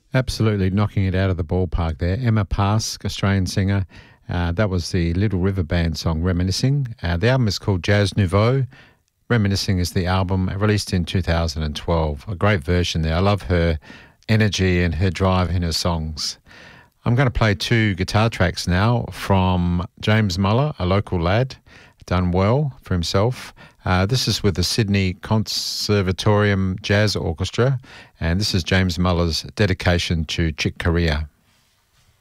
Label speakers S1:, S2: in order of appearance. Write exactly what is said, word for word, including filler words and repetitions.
S1: Absolutely knocking it out of the ballpark there. Emma Pask, Australian singer. Uh, that was the Little River Band song, Reminiscing. Uh, the album is called Jazz Nouveau. Reminiscing is the album, released in two thousand twelve. A great version there. I love her energy and her drive in her songs. I'm going to play two guitar tracks now from James Muller, a local lad, done well for himself. Uh, this is with the Sydney Conservatorium Jazz Orchestra, and this is James Muller's dedication to Chick Corea.